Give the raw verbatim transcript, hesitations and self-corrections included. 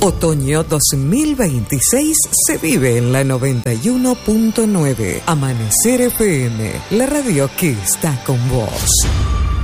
Otoño dos mil veintiséis se vive en la noventa y uno punto nueve. Amanecer F M, la radio que está con vos.